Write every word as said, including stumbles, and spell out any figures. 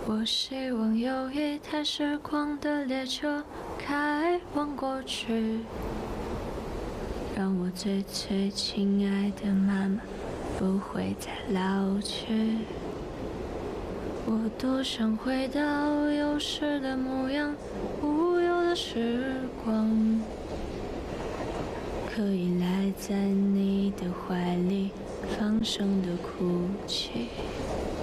我希望有一台时光的列车开往过去，让我最最亲爱的妈妈不会再老去。我多想回到幼时的模样，无忧的时光，可以赖在你的怀里放声的哭泣。